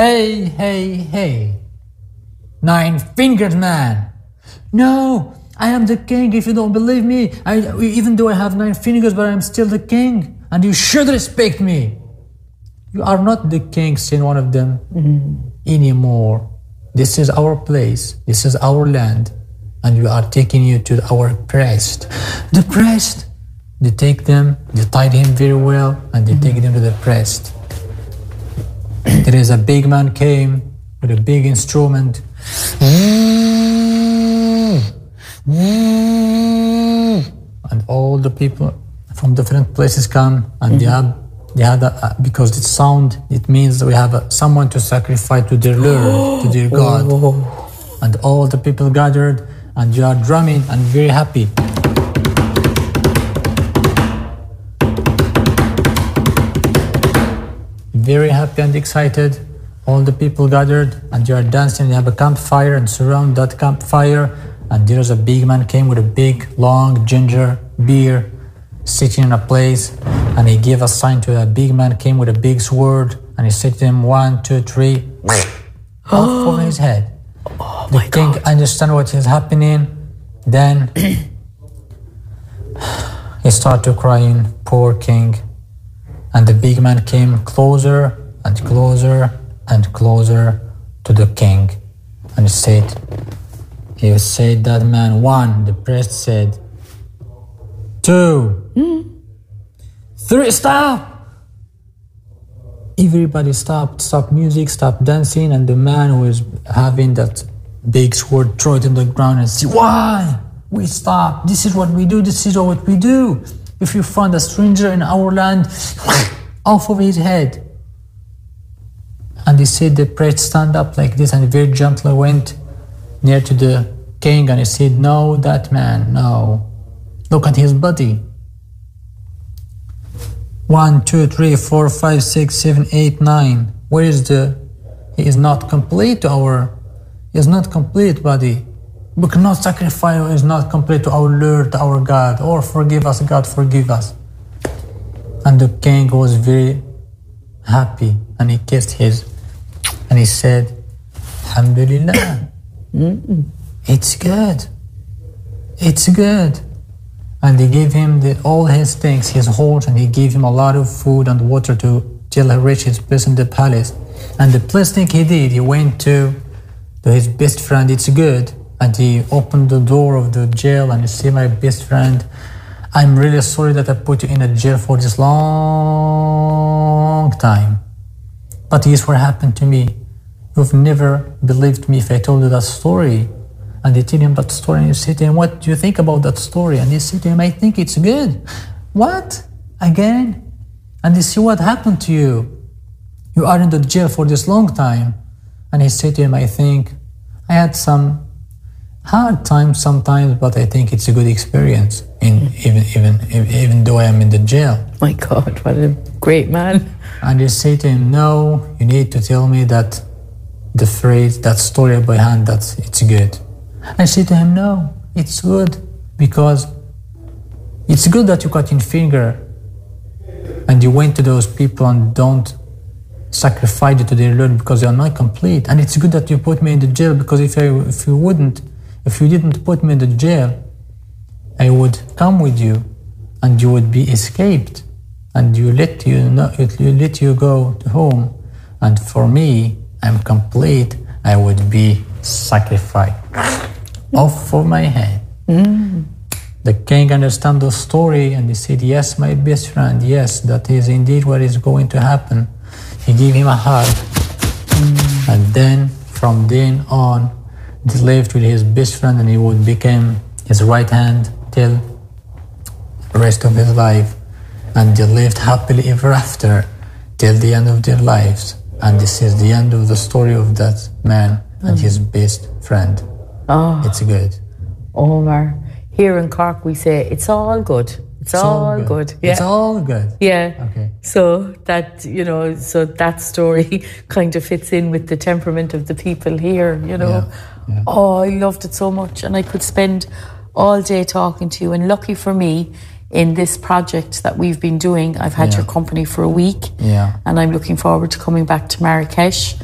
Hey, hey, hey. 9 Fingers Man. No, I am the king. If you don't believe me, even though I have 9 fingers, but I'm still the king. And you should respect me. You are not the king, said one of them, anymore. This is our place. This is our land. And we are taking you to our priest. The priest. They take them, they tied him very well, and they take them to the priest. There is a big man came with a big instrument. And all the people from different places come, and they had because it's sound, it means that we have someone to sacrifice to their Lord, to their God. And all the people gathered, and they are drumming and very happy. Very happy and excited. All the people gathered, and they are dancing. They have a campfire and surround that campfire. And there's a big man came with a big, long ginger beer, sitting in a place. And he gave a sign to a big man came with a big sword. And he said to him, 1, 2, 3, off over his head. The king understand what is happening. Then he started crying, poor king. And the big man came closer and closer and closer to the king. And he said that man, 1, the priest said, 2, 3, stop! Everybody stopped music, stopped dancing, and the man who was having that big sword threw it on the ground and said, why? We stop. This is what we do. This is what we do. If you find a stranger in our land, off of his head. And he said the priest stand up like this and very gently went near to the king and he said, no, that man, no. Look at his body. 1, 2, 3, 4, 5, 6, 7, 8, 9. Where is he is not complete he is not complete body. We cannot sacrifice, is not complete to our Lord, our God. Or forgive us, God, forgive us. And the king was very happy and he kissed and he said, Alhamdulillah, it's good. It's good. And he gave him all his things, his horse, and he gave him a lot of food and water till he reached his place in the palace. And the first thing he did, he went to his best friend, it's good, and he opened the door of the jail and he said, my best friend, I'm really sorry that I put you in a jail for this long time. But here's what happened to me. You've never believed me if I told you that story. And they tell him that story and you say to him, what do you think about that story? And he said to him, I think it's good. What? Again? And they say, what happened to you? You are in the jail for this long time. And he said to him, I think I had some hard times sometimes, but I think it's a good experience, even though I am in the jail. My God, what a great man. And they say to him, no, you need to tell me that the phrase, that story behind that, it's good. I say to him, no, it's good, because it's good that you cut your finger and you went to those people and don't sacrifice it to their Lord because they are not complete. And it's good that you put me in the jail, because if you didn't put me in the jail, I would come with you and you would be escaped and you let you go to home. And for me, I'm complete. I would be sacrificed off for my head. The king understand the story and he said, yes, my best friend, yes, that is indeed what is going to happen. He gave him a hug. And then from then on, he lived with his best friend and he would become his right hand till the rest of his life. And they lived happily ever after till the end of their lives. And this is the end of the story of that man and his best friend. Oh, it's good. Omar, here in Cork we say it's all good. It's all good. Yeah. It's all good. Yeah. Okay. So that, so that story kind of fits in with the temperament of the people here, Yeah. Oh, I loved it so much, and I could spend all day talking to you. And lucky for me, in this project that we've been doing, I've had your company for a week, and I'm looking forward to coming back to Marrakesh